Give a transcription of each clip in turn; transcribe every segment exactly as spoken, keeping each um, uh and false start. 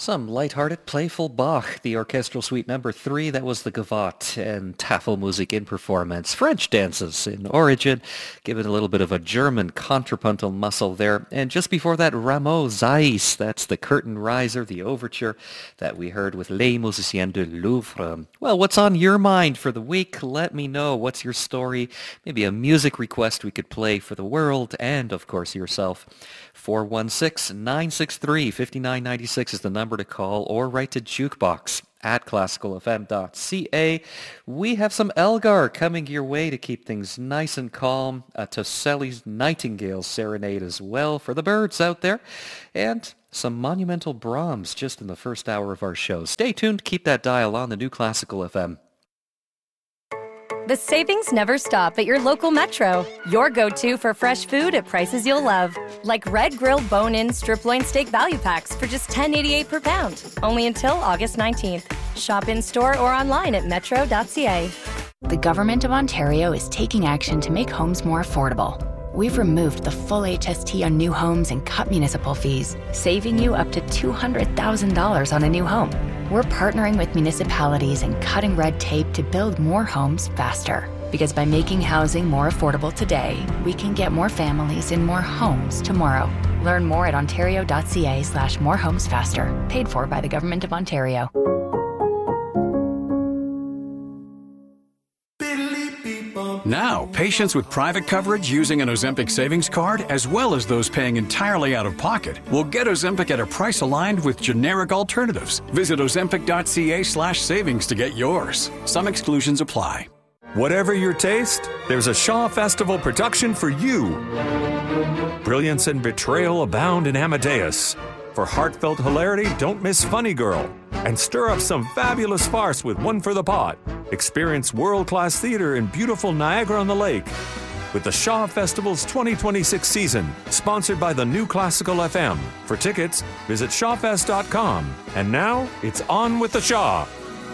Some light-hearted, playful Bach, the orchestral suite number three, that was the Gavotte, and Tafelmusik in performance. French dances in origin, given a little bit of a German contrapuntal muscle there. And just before that, Rameau Zais, that's the curtain riser, the overture that we heard with Les Musiciens de Louvre. Well, what's on your mind for the week? Let me know. What's your story? Maybe a music request we could play for the world and, of course, yourself. four one six, nine six three, five nine nine six is the number to call, or write to jukebox at classical f m dot c a. We have some Elgar coming your way to keep things nice and calm. A Toselli's Nightingale Serenade as well for the birds out there. And some monumental Brahms just in the first hour of our show. Stay tuned. Keep that dial on the new Classical F M. The savings never stop at your local Metro. Your go-to for fresh food at prices you'll love. Like Red Grill Bone-In Strip Loin Steak Value Packs for just ten eighty-eight per pound. Only until August nineteenth. Shop in-store or online at metro dot c a. The Government of Ontario is taking action to make homes more affordable. We've removed the full H S T on new homes and cut municipal fees, saving you up to two hundred thousand dollars on a new home. We're partnering with municipalities and cutting red tape to build more homes faster. Because by making housing more affordable today, we can get more families in more homes tomorrow. Learn more at ontario dot c a slash more homes faster. Paid for by the Government of Ontario. Now, patients with private coverage using an Ozempic savings card, as well as those paying entirely out of pocket, will get Ozempic at a price aligned with generic alternatives. Visit ozempic dot c a slash savings to get yours. Some exclusions apply. Whatever your taste, there's a Shaw Festival production for you. Brilliance and betrayal abound in Amadeus. For heartfelt hilarity, don't miss Funny Girl. And stir up some fabulous farce with One for the Pot. Experience world-class theater in beautiful Niagara-on-the-Lake with the Shaw Festival's twenty twenty-six season, sponsored by the new Classical F M. For tickets, visit shaw fest dot com. And now, it's on with the Shaw.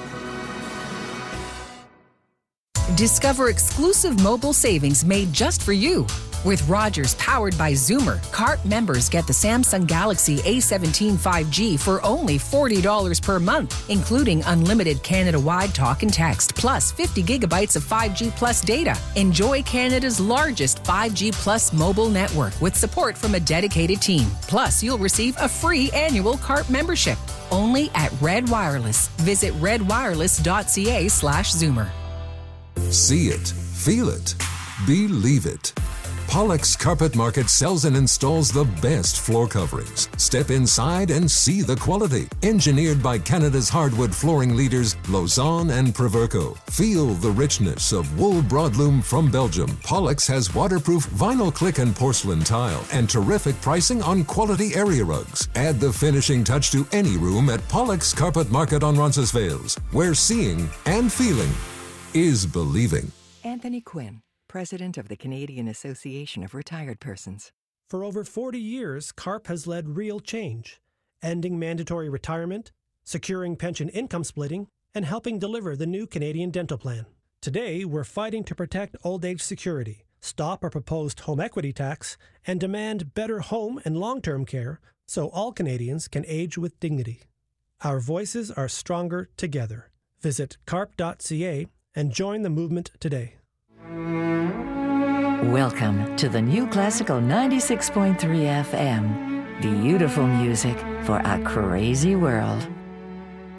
Discover exclusive mobile savings made just for you. With Rogers powered by Zoomer, C A R P members get the Samsung Galaxy A seventeen five G for only forty dollars per month, including unlimited Canada-wide talk and text, plus fifty gigabytes of five G plus data. Enjoy Canada's largest five G plus mobile network with support from a dedicated team. Plus, you'll receive a free annual C A R P membership. Only at Red Wireless. Visit red wireless dot c a slash Zoomer. See it, feel it, believe it. Pollock's Carpet Market sells and installs the best floor coverings. Step inside and see the quality. Engineered by Canada's hardwood flooring leaders, Lausanne and Proverco. Feel the richness of wool broadloom from Belgium. Pollock's has waterproof vinyl click and porcelain tile and terrific pricing on quality area rugs. Add the finishing touch to any room at Pollock's Carpet Market on Roncesvalles, where seeing and feeling is believing. Anthony Quinn, President of the Canadian Association of Retired Persons. For over forty years, C A R P has led real change, ending mandatory retirement, securing pension income splitting, and helping deliver the new Canadian Dental Plan. Today, we're fighting to protect old age security, stop our proposed home equity tax, and demand better home and long-term care so all Canadians can age with dignity. Our voices are stronger together. Visit carp dot c a and join the movement today. Welcome to the new Classical ninety-six point three F M. Beautiful music for a crazy world.